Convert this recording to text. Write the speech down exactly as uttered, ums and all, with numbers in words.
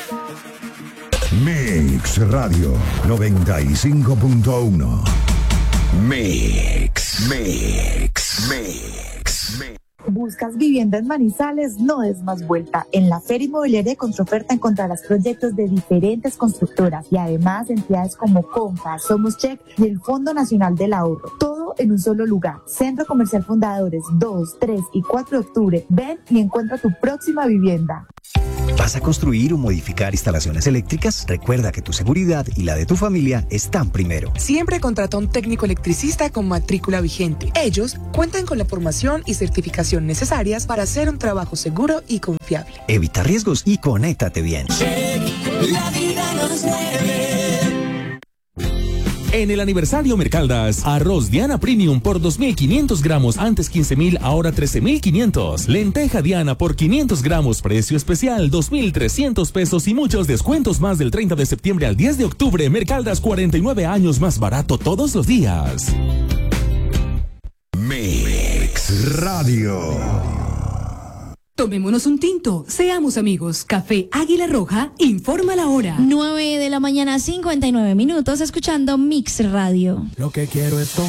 Mix Radio noventa y cinco punto uno. Mix, Mix, Mix, Mix. ¿Buscas vivienda en Manizales? No des más vuelta. En la Feria Inmobiliaria de Contraoferta encontrarás proyectos de diferentes constructoras y además entidades como Compa, Somos Check y el Fondo Nacional del Ahorro. Todo en un solo lugar. Centro Comercial Fundadores, dos, tres y cuatro de octubre. Ven y encuentra tu próxima vivienda. ¿Vas a construir o modificar instalaciones eléctricas? Recuerda que tu seguridad y la de tu familia están primero. Siempre contrata a un técnico electricista con matrícula vigente. Ellos cuentan con la formación y certificación necesarias para hacer un trabajo seguro y confiable. Evita riesgos y conéctate bien. La vida nos mueve. En el aniversario Mercaldas, arroz Diana Premium por dos mil quinientos gramos, antes quince mil, ahora trece mil quinientos. Lenteja Diana por quinientos gramos, precio especial dos mil trescientos pesos y muchos descuentos más del treinta de septiembre al diez de octubre. Mercaldas, cuarenta y nueve años más barato todos los días. Mix Radio. Tomémonos un tinto, seamos amigos. Café Águila Roja informa la hora. nueve de la mañana, cincuenta y nueve minutos, escuchando Mix Radio. Lo que quiero es tomar